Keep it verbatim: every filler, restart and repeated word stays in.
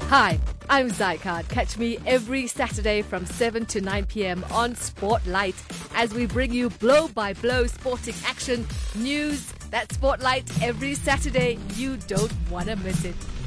Hi, I'm Zycard. Catch me every Saturday from seven to nine p.m. on Spotlight as we bring you blow-by-blow sporting action, news. That Spotlight every Saturday. You don't want to miss it.